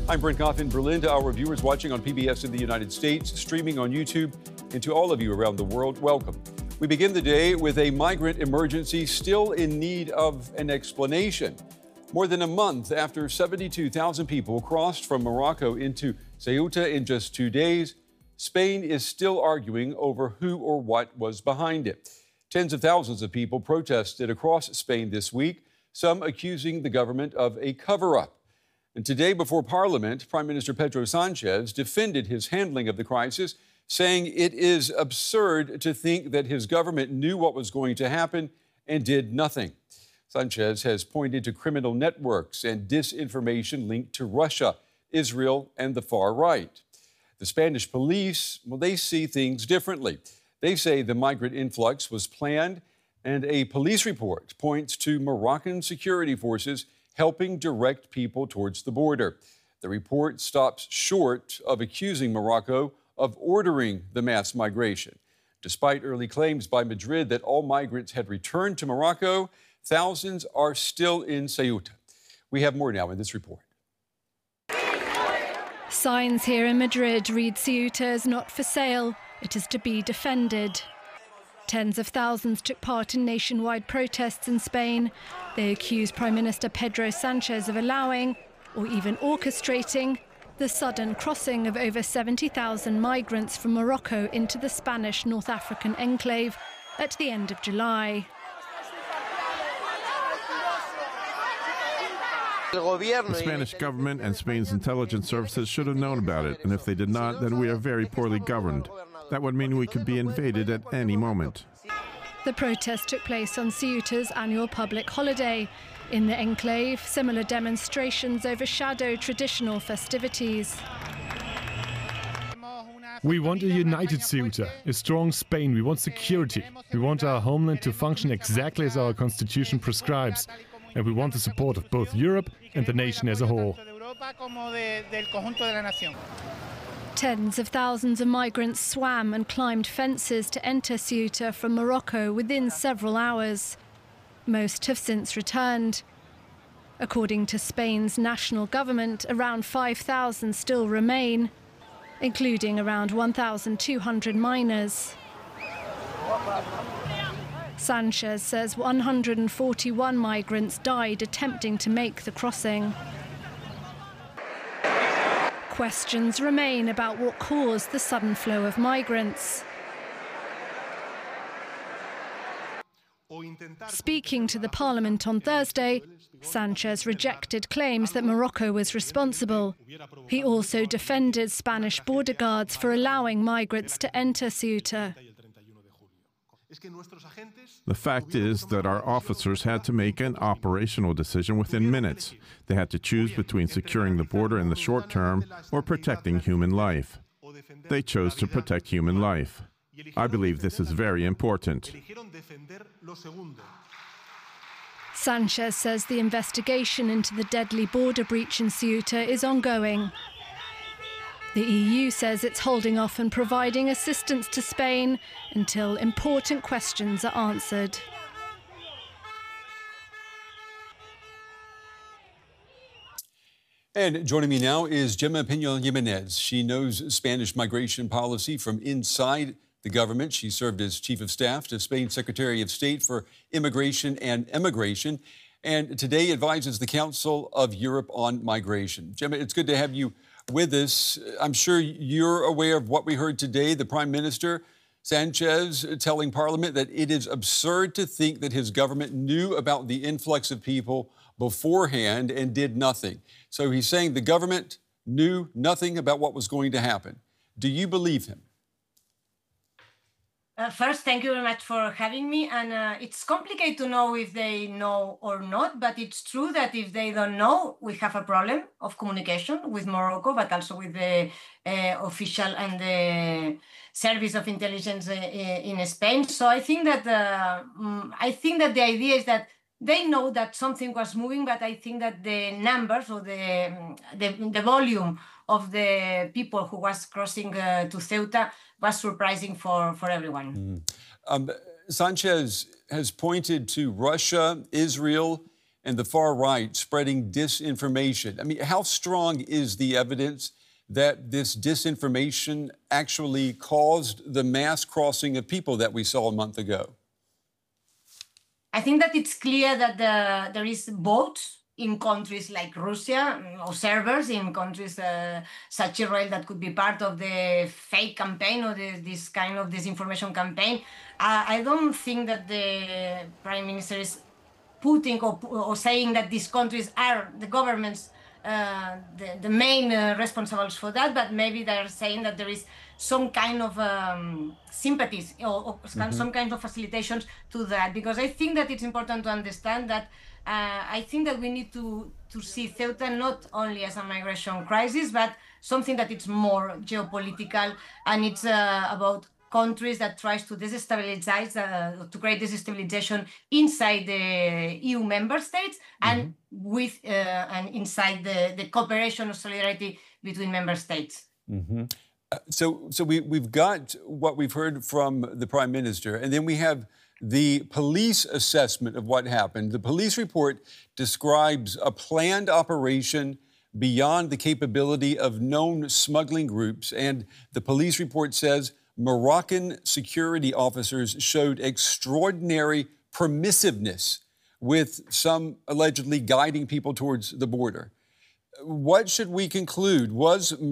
I'm Brent Goff in Berlin. To our viewers watching on PBS in the United States, streaming on YouTube, and to all of you around the world, welcome. We begin the day with a migrant emergency still in need of an explanation. More than a month after 72,000 people crossed from Morocco into Ceuta in just 2 days, Spain is still arguing over who or what was behind it. Tens of thousands of people protested across Spain this week, some accusing the government of a cover-up. And today, before Parliament, Prime Minister Pedro Sanchez defended his handling of the crisis, saying it is absurd to think that his government knew what was going to happen and did nothing. Sanchez has pointed to criminal networks and disinformation linked to Russia, Israel, and the far right. The Spanish police, well, they see things differently. They say the migrant influx was planned, and a police report points to Moroccan security forces helping direct people towards the border. The report stops short of accusing Morocco of ordering the mass migration. Despite early claims by Madrid that all migrants had returned to Morocco, thousands are still in Ceuta. We have more now in this report. Signs here in Madrid read Ceuta is not for sale, it is to be defended. Tens of thousands took part in nationwide protests in Spain. They accuse Prime Minister Pedro Sanchez of allowing, or even orchestrating, the sudden crossing of over 70,000 migrants from Morocco into the Spanish North African enclave at the end of July. The Spanish government and Spain's intelligence services should have known about it, and if they did not, then we are very poorly governed. That would mean we could be invaded at any moment. The protest took place on Ceuta's annual public holiday. In the enclave, similar demonstrations overshadow traditional festivities. We want a united Ceuta, a strong Spain. We want security. We want our homeland to function exactly as our constitution prescribes. And we want the support of both Europe and the nation as a whole. Tens of thousands of migrants swam and climbed fences to enter Ceuta from Morocco within several hours. Most have since returned. According to Spain's national government, around 5,000 still remain, including around 1,200 minors. Sanchez says 141 migrants died attempting to make the crossing. Questions remain about what caused the sudden flow of migrants. Speaking to the Parliament on Thursday, Sanchez rejected claims that Morocco was responsible. He also defended Spanish border guards for allowing migrants to enter Ceuta. The fact is that our officers had to make an operational decision within minutes. They had to choose between securing the border in the short term or protecting human life. They chose to protect human life. I believe this is very important. Sanchez says the investigation into the deadly border breach in Ceuta is ongoing. The EU says it's holding off on providing assistance to Spain until important questions are answered. And joining me now is Gemma Piñol-Jimenez. She knows Spanish migration policy from inside the government. She served as Chief of Staff to Spain's Secretary of State for Immigration and Emigration, and today advises the Council of Europe on migration. Gemma, it's good to have you with us. I'm sure you're aware of what we heard today, the Prime Minister, Sanchez, telling Parliament that it is absurd to think that his government knew about the influx of people beforehand and did nothing. So he's saying the government knew nothing about what was going to happen. Do you believe him? First, thank you very much for having me. And it's complicated to know if they know or not, but it's true that if they don't know, we have a problem of communication with Morocco, but also with the official and the service of intelligence in Spain. So I think that the idea is that they know that something was moving, but I think that the numbers or the volume of the people who was crossing to Ceuta was surprising for everyone. Sanchez has pointed to Russia, Israel, and the far right spreading disinformation. I mean, how strong is the evidence that this disinformation actually caused the mass crossing of people that we saw a month ago? I think that it's clear that there is both in countries like Russia, observers in countries such Israel that could be part of the fake campaign or this kind of disinformation campaign. I don't think that the Prime Minister is putting or saying that these countries are the governments the main responsibles for that, but maybe they're saying that there is some kind of sympathies or some kind of facilitations to that, because I think that it's important to understand that I think that we need to see Ceuta not only as a migration crisis, but something that it's more geopolitical, and it's about countries that tries to destabilize, to create destabilization inside the EU member states and with and inside the cooperation or solidarity between member states. So we've got what we've heard from the Prime Minister, and then we have the police assessment of what happened. The police report describes a planned operation beyond the capability of known smuggling groups, and the police report says Moroccan security officers showed extraordinary permissiveness, with some allegedly guiding people towards the border. What should we conclude? Was